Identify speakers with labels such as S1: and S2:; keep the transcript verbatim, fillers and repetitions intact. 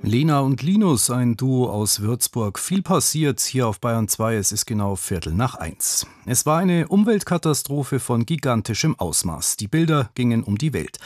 S1: Lena und Linus, ein Duo aus Würzburg. Viel passiert hier auf Bayern zwei. Es ist genau Viertel nach eins. Es war eine Umweltkatastrophe von gigantischem Ausmaß. Die Bilder gingen um die Welt.